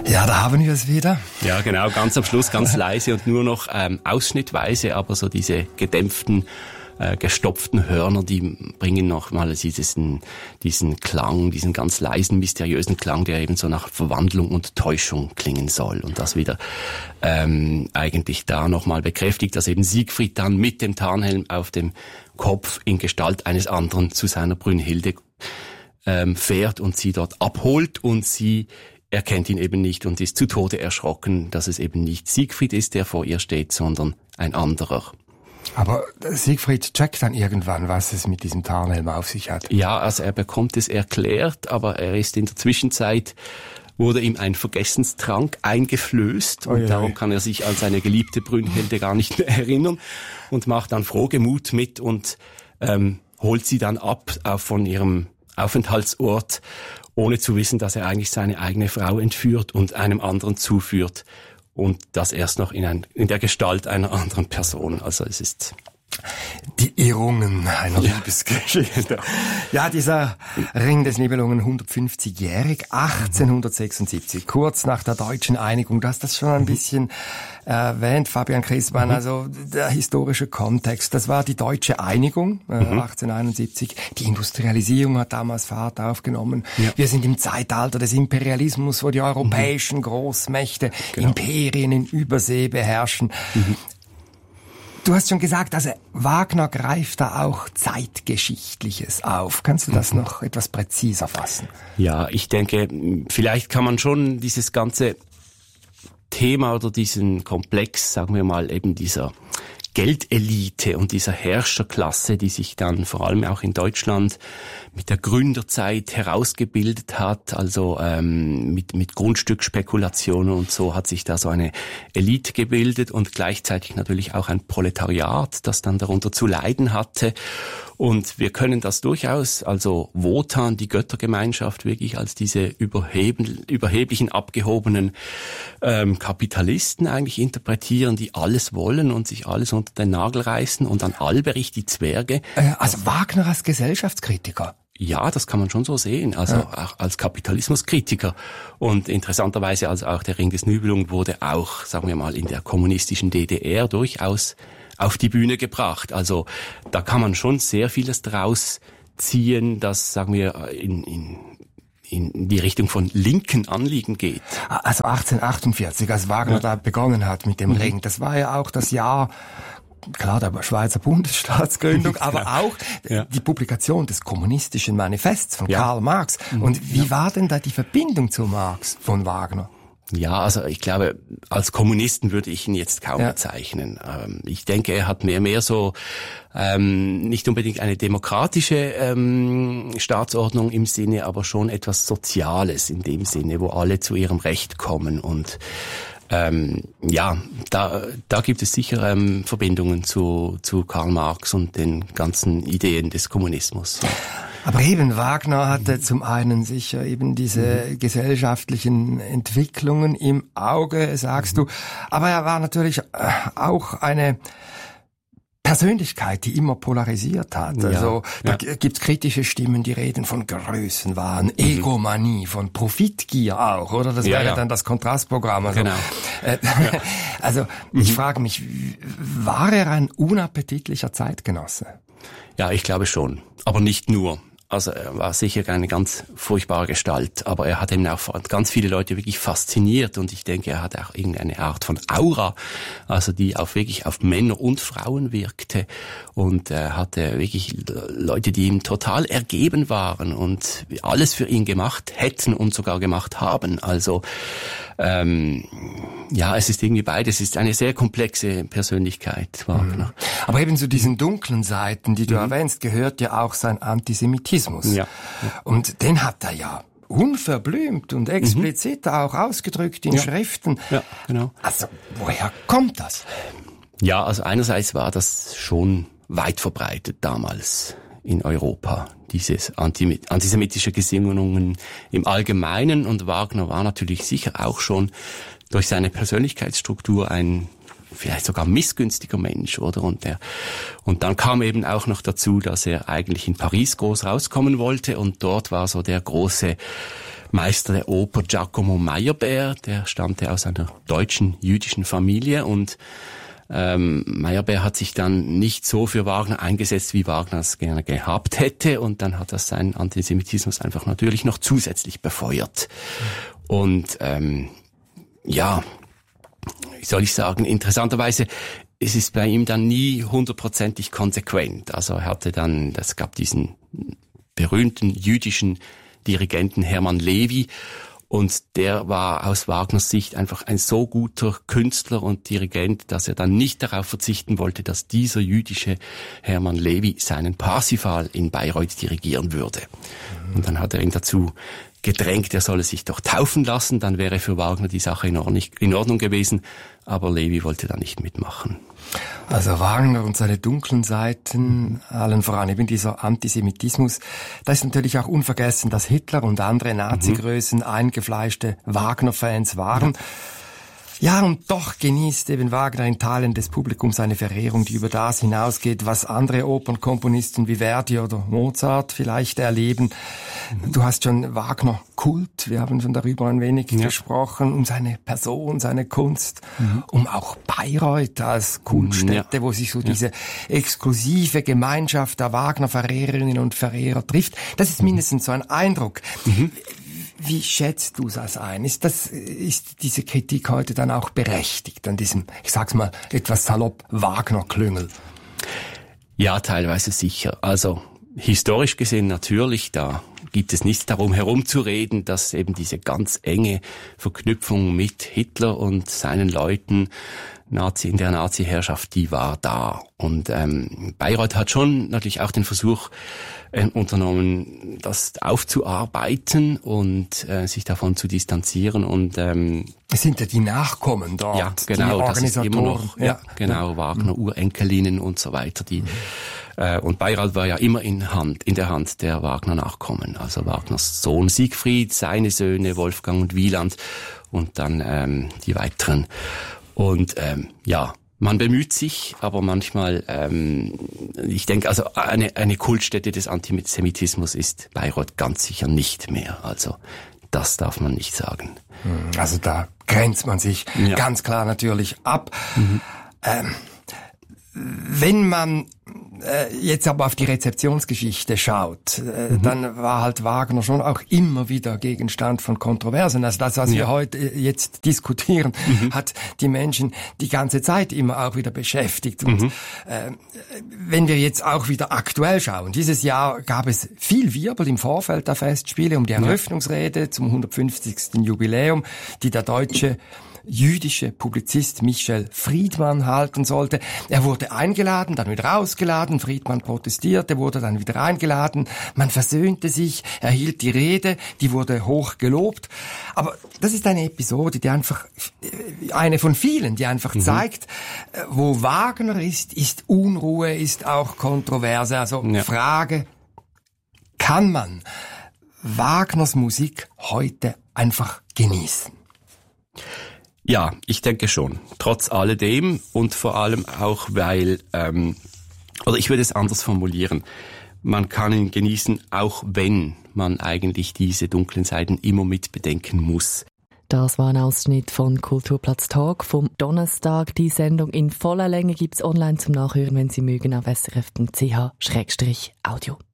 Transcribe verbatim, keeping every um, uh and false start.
Ja, da haben wir es wieder. Ja, genau, ganz am Schluss, ganz leise und nur noch ähm, ausschnittweise, aber so diese gedämpften, äh, gestopften Hörner, die bringen nochmal diesen, diesen Klang, diesen ganz leisen, mysteriösen Klang, der eben so nach Verwandlung und Täuschung klingen soll. Und das wieder ähm, eigentlich da nochmal bekräftigt, dass eben Siegfried dann mit dem Tarnhelm auf dem Kopf in Gestalt eines anderen zu seiner Brünnhilde ähm, fährt und sie dort abholt, und sie erkennt ihn eben nicht und ist zu Tode erschrocken, dass es eben nicht Siegfried ist, der vor ihr steht, sondern ein anderer. Aber Siegfried checkt dann irgendwann, was es mit diesem Tarnhelm auf sich hat. Ja, also er bekommt es erklärt, aber er ist in der Zwischenzeit, wurde ihm ein Vergessenstrank eingeflößt und oh, ja, darum kann er sich an seine geliebte Brünnhilde gar nicht mehr erinnern und macht dann frohgemut mit und ähm, holt sie dann ab äh, von ihrem Aufenthaltsort, ohne zu wissen, dass er eigentlich seine eigene Frau entführt und einem anderen zuführt. Und das erst noch in, ein, in der Gestalt einer anderen Person. Also es ist die Irrungen einer ja. Liebesgeschichte. Ja, dieser Ring des Nibelungen, hundertfünfzigjährig, achtzehnhundertsechsundsiebzig, kurz nach der deutschen Einigung. Du hast das schon ein bisschen erwähnt, Fabian Christmann, mhm. also der historische Kontext. Das war die deutsche Einigung, äh, mhm. achtzehnhunderteinundsiebzig. Die Industrialisierung hat damals Fahrt aufgenommen. Ja. Wir sind im Zeitalter des Imperialismus, wo die europäischen mhm. Großmächte genau. Imperien in Übersee beherrschen. Mhm. Du hast schon gesagt, also Wagner greift da auch Zeitgeschichtliches auf. Kannst du das noch etwas präziser fassen? Ja, ich denke, vielleicht kann man schon dieses ganze Thema oder diesen Komplex, sagen wir mal, eben dieser Geldelite und dieser Herrscherklasse, die sich dann vor allem auch in Deutschland mit der Gründerzeit herausgebildet hat, also ähm, mit mit Grundstückspekulationen und so hat sich da so eine Elite gebildet und gleichzeitig natürlich auch ein Proletariat, das dann darunter zu leiden hatte. Und wir können das durchaus, also Wotan, die Göttergemeinschaft, wirklich als diese überheben, überheblichen, abgehobenen ähm, Kapitalisten eigentlich interpretieren, die alles wollen und sich alles unter den Nagel reißen, und an Alberich, die Zwerge. Äh, also Wagner als Gesellschaftskritiker. Ja, das kann man schon so sehen, also ja. auch als Kapitalismuskritiker. Und interessanterweise, also auch der Ring des Nibelungen wurde auch, sagen wir mal, in der kommunistischen D D R durchaus auf die Bühne gebracht. Also da kann man schon sehr vieles draus ziehen, das, sagen wir, in, in, in die Richtung von linken Anliegen geht. Also achtzehnhundertachtundvierzig, als Wagner ja. da begonnen hat mit dem mhm. Ring, das war ja auch das Jahr, klar, der Schweizer Bundesstaatsgründung, aber ja. auch ja. die Publikation des kommunistischen Manifests von ja. Karl Marx. Und wie ja. war denn da die Verbindung zu Marx von Wagner? Ja, also ich glaube, als Kommunisten würde ich ihn jetzt kaum ja. bezeichnen. Ähm, ich denke, er hat mehr mehr so ähm, nicht unbedingt eine demokratische ähm, Staatsordnung im Sinne, aber schon etwas Soziales in dem Sinne, wo alle zu ihrem Recht kommen. Und ähm, ja, da da gibt es sicher ähm, Verbindungen zu zu Karl Marx und den ganzen Ideen des Kommunismus. Aber eben, Wagner hatte zum einen sicher eben diese mhm. gesellschaftlichen Entwicklungen im Auge, sagst mhm. du. Aber er war natürlich auch eine Persönlichkeit, die immer polarisiert hat. Ja, also da ja. gibt's kritische Stimmen, die reden von Größenwahn, mhm. Egomanie, von Profitgier auch, oder? Das ja, wäre ja. dann das Kontrastprogramm. Also, genau. Äh, also mhm. ich frage mich, war er ein unappetitlicher Zeitgenosse? Ja, ich glaube schon, aber nicht nur. Also er war sicher eine ganz furchtbare Gestalt, aber er hat eben auch ganz viele Leute wirklich fasziniert, und ich denke, er hatte auch irgendeine Art von Aura, also die auch wirklich auf Männer und Frauen wirkte, und er hatte wirklich Leute, die ihm total ergeben waren und alles für ihn gemacht hätten und sogar gemacht haben. Also ähm, ja, es ist irgendwie beides. Es ist eine sehr komplexe Persönlichkeit, Wagner. Aber eben zu diesen dunklen Seiten, die du mhm. erwähnst, gehört ja auch sein Antisemitismus. Ja. Und den hat er ja unverblümt und explizit mhm. auch ausgedrückt in ja. Schriften. Ja, genau. Also, woher kommt das? Ja, also einerseits war das schon weit verbreitet damals in Europa, dieses antisemitische Gesinnungen im Allgemeinen, und Wagner war natürlich sicher auch schon durch seine Persönlichkeitsstruktur ein vielleicht sogar missgünstiger Mensch, oder? Und der, und dann kam eben auch noch dazu, dass er eigentlich in Paris groß rauskommen wollte, und dort war so der große Meister der Oper Giacomo Meyerbeer, der stammte aus einer deutschen jüdischen Familie und ähm, Meyerbeer hat sich dann nicht so für Wagner eingesetzt, wie Wagner es gerne gehabt hätte, und dann hat er seinen Antisemitismus einfach natürlich noch zusätzlich befeuert. Und ähm, ja, wie soll ich sagen, interessanterweise, es ist bei ihm dann nie hundertprozentig konsequent. Also er hatte dann, es gab diesen berühmten jüdischen Dirigenten Hermann Levi, und der war aus Wagners Sicht einfach ein so guter Künstler und Dirigent, dass er dann nicht darauf verzichten wollte, dass dieser jüdische Hermann Levi seinen Parsifal in Bayreuth dirigieren würde. Und dann hat er ihn dazu gedrängt, er solle sich doch taufen lassen, dann wäre für Wagner die Sache in Ordnung gewesen, aber Levi wollte da nicht mitmachen. Also Wagner und seine dunklen Seiten, allen voran eben dieser Antisemitismus, da ist natürlich auch unvergessen, dass Hitler und andere Nazi-Größen eingefleischte Wagner-Fans waren. Ja, und doch genießt eben Wagner in Teilen des Publikums eine Verehrung, die über das hinausgeht, was andere Opernkomponisten wie Verdi oder Mozart vielleicht erleben. Du hast schon Wagner-Kult, wir haben schon darüber ein wenig ja. gesprochen, um seine Person, seine Kunst, mhm. um auch Bayreuth als Kunststätte, ja. wo sich so ja. diese exklusive Gemeinschaft der Wagner-Verehrerinnen und Verehrer trifft. Das ist mindestens so ein Eindruck. Mhm. Wie schätzt du das ein? Ist das, ist diese Kritik heute dann auch berechtigt an diesem, ich sag's mal, etwas salopp Wagner-Klüngel? Ja, teilweise sicher. Also, historisch gesehen natürlich, da gibt es nichts darum herumzureden, dass eben diese ganz enge Verknüpfung mit Hitler und seinen Leuten Nazi, in der Nazi-Herrschaft, die war da. Und ähm, Bayreuth hat schon natürlich auch den Versuch äh, unternommen, das aufzuarbeiten und äh, sich davon zu distanzieren. Und ähm, es sind ja die Nachkommen dort, ja, genau, die das ist immer noch, ja, ja genau, ja. Wagner, Urenkelinnen und so weiter. Die mhm. äh, und Bayreuth war ja immer in Hand, in der Hand der Wagner-Nachkommen. Also Wagners Sohn Siegfried, seine Söhne Wolfgang und Wieland und dann ähm, die weiteren. Und ähm, ja, man bemüht sich, aber manchmal, ähm, ich denke, also eine, eine Kultstätte des Antisemitismus ist Bayreuth ganz sicher nicht mehr. Also das darf man nicht sagen. Also da grenzt man sich ja. ganz klar natürlich ab. Mhm. Ähm, wenn man äh, jetzt aber auf die Rezeptionsgeschichte schaut, äh, mhm. dann war halt Wagner schon auch immer wieder Gegenstand von Kontroversen. Also das, was ja. wir heute jetzt diskutieren, mhm. hat die Menschen die ganze Zeit immer auch wieder beschäftigt. Und mhm. äh, wenn wir jetzt auch wieder aktuell schauen, dieses Jahr gab es viel Wirbel im Vorfeld der Festspiele um die Eröffnungsrede ja. zum hundertfünfzigsten Jubiläum, die der deutsche jüdische Publizist Michel Friedmann halten sollte. Er wurde eingeladen, dann wieder ausgeladen. Friedmann protestierte, wurde dann wieder eingeladen. Man versöhnte sich, er hielt die Rede, die wurde hoch gelobt. Aber das ist eine Episode, die einfach, eine von vielen, die einfach mhm. zeigt, wo Wagner ist, ist Unruhe, ist auch Kontroverse. Also ja. Frage, kann man Wagners Musik heute einfach genießen? Ja, ich denke schon. Trotz alledem und vor allem auch, weil, ähm, oder ich würde es anders formulieren, man kann ihn genießen, auch wenn man eigentlich diese dunklen Seiten immer mit bedenken muss. Das war ein Ausschnitt von Kulturplatz Talk vom Donnerstag. Die Sendung in voller Länge gibt's online zum Nachhören, wenn Sie mögen, auf s r f punkt c h slash audio.